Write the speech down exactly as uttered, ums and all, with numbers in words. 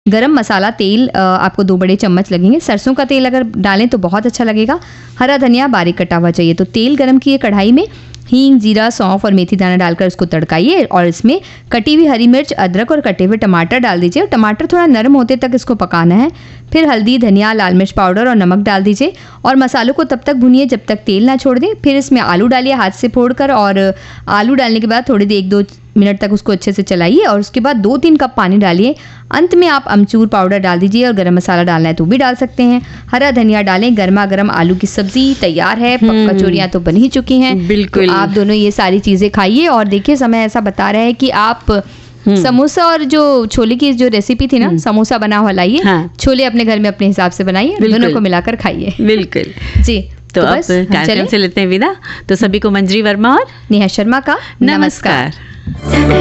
गरम मसाला तेल आपको दो बड़े चम्मच लगेंगे। सरसों का तेल अगर डालें तो बहुत अच्छा लगेगा। हरा धनिया बारीक कटा हुआ चाहिए। तो तेल गरम किए कढ़ाई में हींग, जीरा, सौंफ और मेथी दाना डालकर उसको तड़काइए और इसमें कटी हुई हरी मिर्च, अदरक और कटे हुए टमाटर डाल दीजिए। टमाटर थोड़ा नरम होते तक इसको पकाना है। फिर हल्दी, धनिया, लाल मिर्च पाउडर और नमक डाल दीजिए और मसालों को तब तक भूनिए जब तक तेल ना छोड़ दे। फिर इसमें आलू डालिए हाथ से फोड़कर और आलू डालने के बाद थोड़ी देर एक दो मिनट तक उसको अच्छे से चलाइए और उसके बाद दो तीन कप पानी डालिए। अंत में आप अमचूर पाउडर डाल दीजिए और गरम मसाला डालना है तो भी डाल सकते हैं। हरा धनिया डालें। गर्मा गर्म आलू की सब्जी तैयार है। कचौरियाँ तो बन ही चुकी हैं। बिल्कुल। तो आप दोनों ये सारी चीजें खाइए और देखिए समय ऐसा बता रहा है कि आप समोसा और जो छोले की जो रेसिपी थी ना, समोसा बना हुआ लाइए। हाँ। छोले अपने घर में अपने हिसाब से बनाइए, दोनों को मिलाकर खाइए। बिल्कुल जी। तो, तो अब कार्यक्रम से लेते हैं विदा। तो सभी को मंजरी वर्मा और नेहा शर्मा का नमस्कार।